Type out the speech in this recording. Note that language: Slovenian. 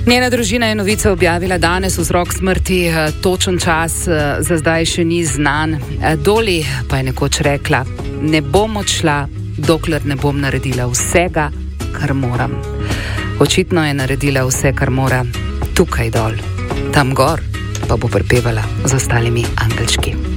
Njena družina je novico objavila danes, vzrok smrti, točen čas za zdaj še ni znan. Doli pa je nekoč rekla: ne bom odšla, dokler ne bom naredila vsega, kar moram. Očitno je naredila vse, kar mora, tukaj dol. Tam gor pa bo prepevala z ostalimi angelčki.